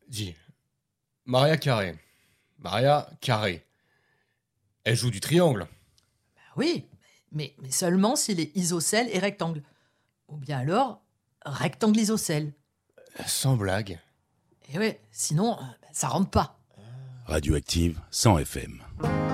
Dis, Maria Carré. Maria Carré. Elle joue du triangle. Oui, mais seulement s'il est isocèle et rectangle. Ou bien alors, rectangle isocèle. Sans blague. Et ouais, sinon, ça rentre pas. Radioactive 100 FM.